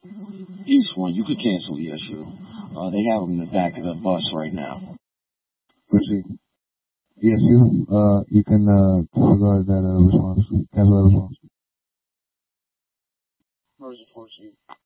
East one, you could cancel ESU. They have them in the back of the bus right now. Proceed. ESU, you can disregard that response. Cancel that response. Where's the 14?